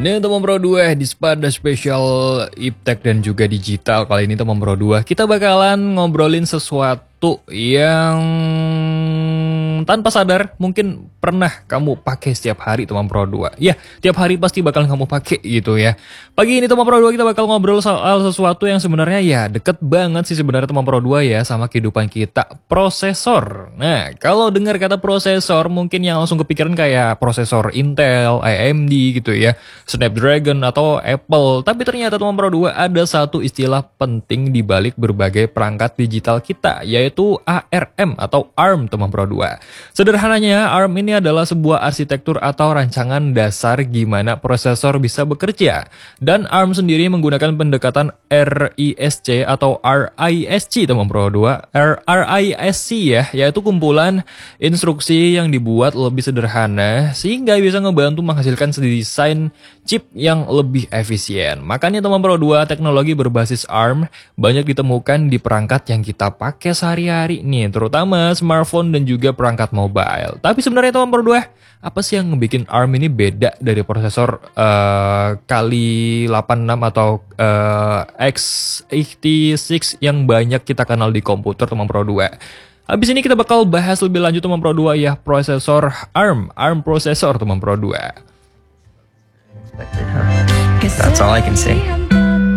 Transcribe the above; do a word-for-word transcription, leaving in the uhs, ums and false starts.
Nah, teman Pro dua di pada spesial Iptek dan juga digital. Kali ini teman Pro dua kita bakalan ngobrolin sesuatu yang tanpa sadar mungkin pernah kamu pakai setiap hari teman Pro dua. Ya, tiap hari pasti bakal kamu pakai gitu ya. Pagi ini teman Pro dua kita bakal ngobrol soal sesuatu yang sebenarnya ya deket banget sih sebenarnya teman Pro dua ya sama kehidupan kita, prosesor. Nah, kalau dengar kata prosesor mungkin yang langsung kepikiran kayak prosesor Intel, A M D gitu ya, Snapdragon atau Apple. Tapi ternyata teman Pro dua ada satu istilah penting di balik berbagai perangkat digital kita, yaitu A R M atau ARM teman Pro dua. Sederhananya, ARM ini adalah sebuah arsitektur atau rancangan dasar gimana prosesor bisa bekerja. Dan ARM sendiri menggunakan pendekatan R I S C atau R I S C teman Pro dua. R I S C ya, yaitu kumpulan instruksi yang dibuat lebih sederhana sehingga bisa ngebantu menghasilkan desain chip yang lebih efisien. Makanya teman Pro dua, teknologi berbasis ARM banyak ditemukan di perangkat yang kita pakai sehari-hari nih, terutama smartphone dan juga perangkat mobile. Tapi sebenarnya teman Pro dua, apa sih yang ngebikin ARM ini beda dari prosesor uh, kali delapan puluh enam atau uh, X delapan puluh enam yang banyak kita kenal di komputer teman Pro dua? Habis ini kita bakal bahas lebih lanjut teman Pro dua ya, prosesor ARM, ARM prosesor teman Pro dua. That's all I can say.